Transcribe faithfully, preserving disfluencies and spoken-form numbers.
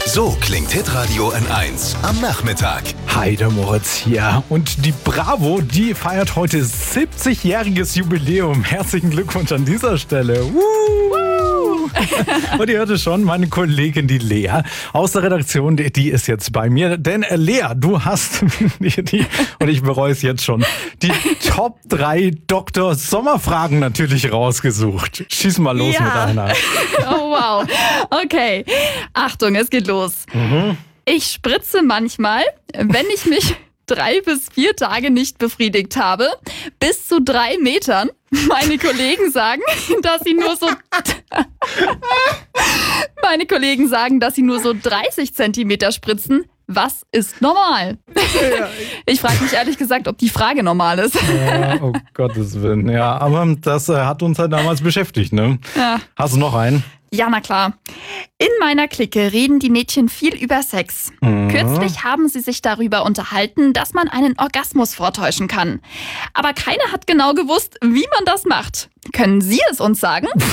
So klingt Hitradio N eins am Nachmittag. Hi, der Moritz hier. Und die Bravo, die feiert heute siebzigjähriges Jubiläum. Herzlichen Glückwunsch an dieser Stelle. Woo! Und ihr hört es schon, meine Kollegin, die Lea aus der Redaktion, die, die ist jetzt bei mir. Denn äh, Lea, du hast, die, die, und ich bereue es jetzt schon, die Top drei Doktor Sommerfragen natürlich rausgesucht. Schieß mal los Ja. mit einer. Oh wow. Okay. Achtung, es geht los. Mhm. Ich spritze manchmal, wenn ich mich drei bis vier Tage nicht befriedigt habe, bis zu drei Metern. Meine Kollegen sagen, dass sie nur so Meine Kollegen sagen, dass sie nur so dreißig Zentimeter spritzen. Was ist normal? Ich frage mich ehrlich gesagt, ob die Frage normal ist. Ja, oh Gottes Willen. Ja, aber das äh, hat uns halt damals beschäftigt, ne? Ja. Hast du noch einen? Ja, na klar. In meiner Clique reden die Mädchen viel über Sex. Mhm. Kürzlich haben sie sich darüber unterhalten, dass man einen Orgasmus vortäuschen kann. Aber keiner hat genau gewusst, wie man das macht. Können Sie es uns sagen?